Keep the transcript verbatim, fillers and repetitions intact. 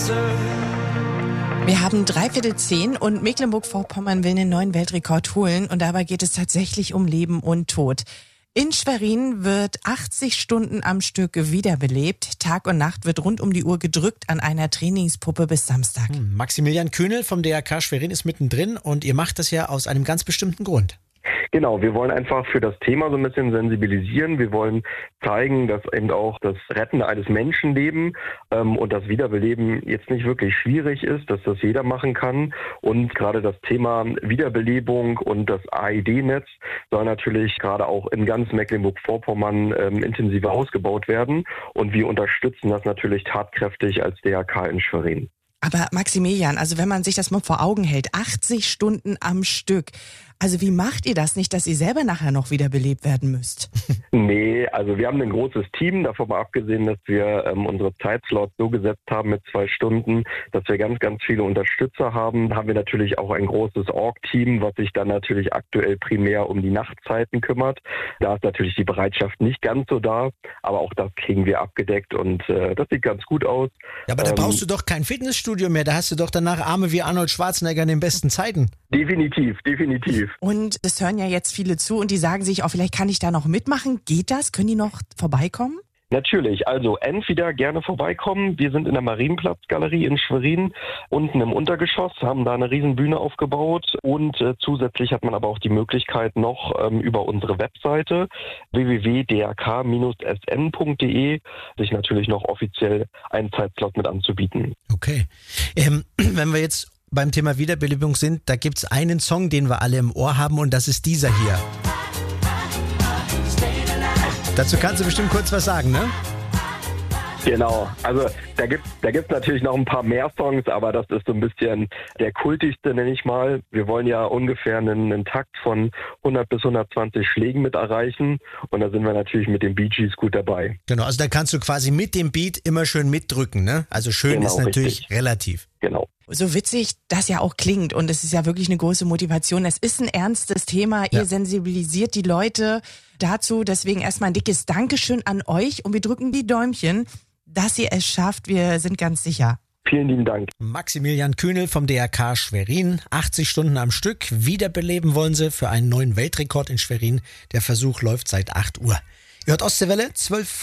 Wir haben dreiviertel zehn und Mecklenburg-Vorpommern will einen neuen Weltrekord holen und dabei geht es tatsächlich um Leben und Tod. In Schwerin wird achtzig Stunden am Stück wiederbelebt. Tag und Nacht wird rund um die Uhr gedrückt an einer Trainingspuppe bis Samstag. Hm, Maximilian Kühnel vom D R K Schwerin ist mittendrin und ihr macht das ja aus einem ganz bestimmten Grund. Genau, wir wollen einfach für das Thema so ein bisschen sensibilisieren. Wir wollen zeigen, dass eben auch das Retten eines Menschenlebens ähm, und das Wiederbeleben jetzt nicht wirklich schwierig ist, dass das jeder machen kann. Und gerade das Thema Wiederbelebung und das A E D-Netz soll natürlich gerade auch in ganz Mecklenburg-Vorpommern ähm, intensiver ausgebaut werden. Und wir unterstützen das natürlich tatkräftig als D R K in Schwerin. Aber Maximilian, also wenn man sich das mal vor Augen hält, achtzig Stunden am Stück. Also wie macht ihr das nicht, dass ihr selber nachher noch wiederbelebt werden müsst? Nee, also wir haben ein großes Team, davon mal abgesehen, dass wir ähm, unsere Zeitslots so gesetzt haben mit zwei Stunden, dass wir ganz, ganz viele Unterstützer haben. Haben wir natürlich auch ein großes Org-Team, was sich dann natürlich aktuell primär um die Nachtzeiten kümmert. Da ist natürlich die Bereitschaft nicht ganz so da, aber auch das kriegen wir abgedeckt und äh, das sieht ganz gut aus. Ja, aber da ähm, brauchst du doch kein Fitnessstudio mehr, da hast du doch danach Arme wie Arnold Schwarzenegger in den besten Zeiten. Definitiv, definitiv. Und es hören ja jetzt viele zu und die sagen sich, oh, vielleicht kann ich da noch mitmachen. Geht das? Können die noch vorbeikommen? Natürlich, also entweder gerne vorbeikommen. Wir sind in der Marienplatzgalerie in Schwerin, unten im Untergeschoss, haben da eine riesen Bühne aufgebaut und äh, zusätzlich hat man aber auch die Möglichkeit noch ähm, über unsere Webseite w w w punkt d r k s n punkt d e sich natürlich noch offiziell einen Zeitslot mit anzubieten. Okay, ähm, wenn wir jetzt beim Thema Wiederbelebung sind, da gibt's einen Song, den wir alle im Ohr haben und das ist dieser hier. Dazu kannst du bestimmt kurz was sagen, ne? Genau, also da gibt da gibt's natürlich noch ein paar mehr Songs, aber das ist so ein bisschen der kultigste, nenne ich mal. Wir wollen ja ungefähr einen, einen Takt von hundert bis hundertzwanzig Schlägen mit erreichen und da sind wir natürlich mit den Bee Gees gut dabei. Genau, also da kannst du quasi mit dem Beat immer schön mitdrücken, ne? Also schön Genau, ist natürlich richtig. relativ. Genau. So witzig das ja auch klingt und es ist ja wirklich eine große Motivation. Es ist ein ernstes Thema. Ja. Ihr sensibilisiert die Leute dazu. Deswegen erstmal ein dickes Dankeschön an euch und wir drücken die Däumchen, dass ihr es schafft. Wir sind ganz sicher. Vielen lieben Dank. Maximilian Kühnel vom D R K Schwerin. achtzig Stunden am Stück. Wiederbeleben wollen sie für einen neuen Weltrekord in Schwerin. Der Versuch läuft seit acht Uhr. Ihr hört Ostseewelle, zwölf